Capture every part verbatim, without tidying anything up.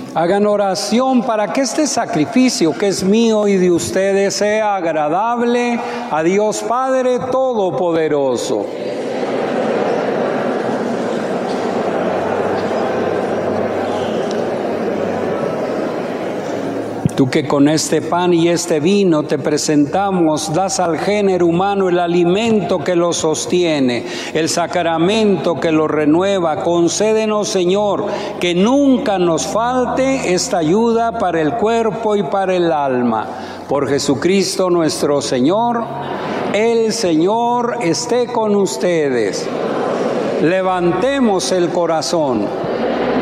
Hagan oración para que este sacrificio que es mío y de ustedes sea agradable a Dios Padre Todopoderoso. Tú que con este pan y este vino te presentamos, das al género humano el alimento que lo sostiene, el sacramento que lo renueva. Concédenos, Señor, que nunca nos falte esta ayuda para el cuerpo y para el alma. Por Jesucristo nuestro Señor, el Señor esté con ustedes. Levantemos el corazón.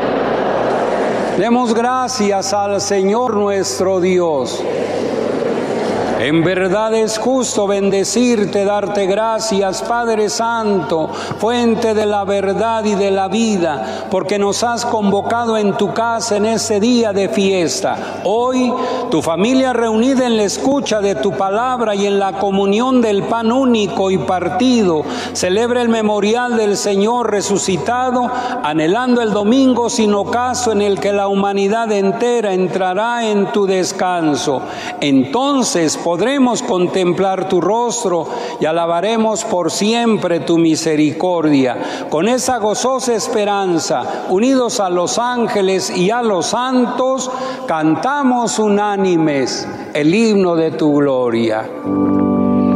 Demos gracias al Señor nuestro Dios. En verdad es justo bendecirte, darte gracias, Padre Santo, fuente de la verdad y de la vida, porque nos has convocado en tu casa en este día de fiesta. Hoy, tu familia reunida en la escucha de tu palabra y en la comunión del pan único y partido, celebra el memorial del Señor resucitado, anhelando el domingo sin ocaso en el que la humanidad entera entrará en tu descanso. Entonces, podremos contemplar tu rostro y alabaremos por siempre tu misericordia. Con esa gozosa esperanza, unidos a los ángeles y a los santos, cantamos unánimes el himno de tu gloria.